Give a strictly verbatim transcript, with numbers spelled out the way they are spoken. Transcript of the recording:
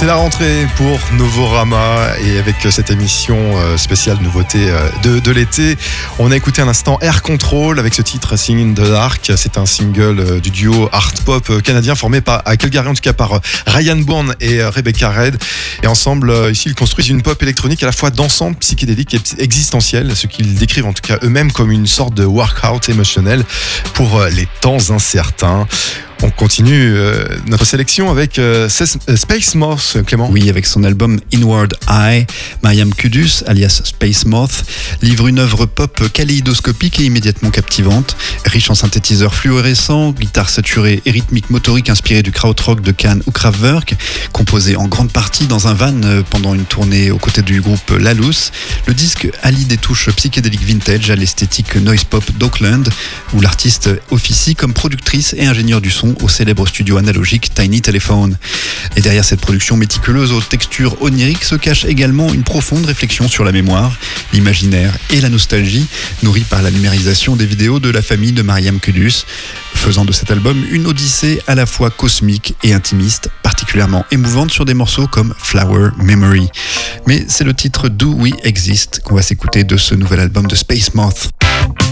C'est la rentrée pour Novorama et avec cette émission spéciale nouveauté de, de l'été, on a écouté un instant Air Control avec ce titre Singing in the Dark. C'est un single du duo art pop canadien formé par, à Calgary en tout cas par Ryan Bourne et Rebecca Red. Et ensemble, ici, ils construisent une pop électronique à la fois dansante, psychédélique et existentielle, ce qu'ils décrivent en tout cas eux-mêmes comme une sorte de workout émotionnel pour les temps incertains. On continue euh, notre sélection avec euh, Space Moth, Clément. Oui, avec son album Inward Eye, Mariam Kudus, alias Space Moth, livre une œuvre pop kaléidoscopique et immédiatement captivante, riche en synthétiseurs fluorescents, guitares saturées et rythmiques motoriques inspirées du krautrock de Cannes ou Kraftwerk, composé en grande partie dans un van pendant une tournée aux côtés du groupe Lalous. Le disque allie des touches psychédéliques vintage à l'esthétique noise pop d'Auckland, où l'artiste officie comme productrice et ingénieur du son au célèbre studio analogique Tiny Telephone. Et derrière cette production méticuleuse aux textures oniriques se cache également une profonde réflexion sur la mémoire, l'imaginaire et la nostalgie, nourrie par la numérisation des vidéos de la famille de Mariam Kudus, faisant de cet album une odyssée à la fois cosmique et intimiste, particulièrement émouvante sur des morceaux comme Flower Memory. Mais c'est le titre Do We Exist qu'on va s'écouter de ce nouvel album de Space Moth.